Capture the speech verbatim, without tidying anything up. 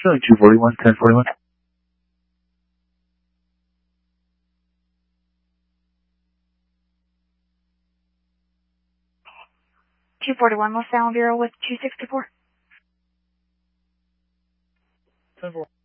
Philly two forty-one, ten forty-one. two forty-one, Los Allen Bureau with two sixty-four. ten four.